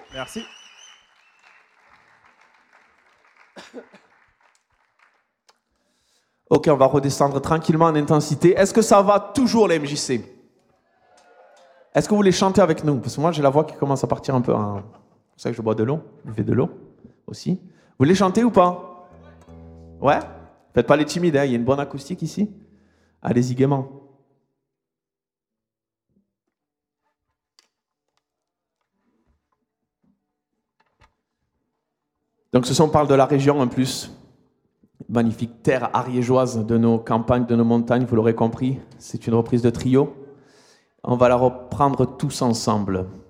Merci. Ok, on va redescendre tranquillement en intensité. Est-ce que ça va toujours, les MJC? Est-ce que vous voulez chanter avec nous? Parce que moi, j'ai la voix qui commence à partir un peu. C'est pour ça que je bois de l'eau. Je fais de l'eau aussi. Vous voulez chanter ou pas? Ouais? Faites pas les timides, hein. Il y a une bonne acoustique ici. Allez-y gaiement. Donc ce son parle de la région en plus. Magnifique terre ariégeoise de nos campagnes, de nos montagnes, vous l'aurez compris. C'est une reprise de trio. On va la reprendre tous ensemble.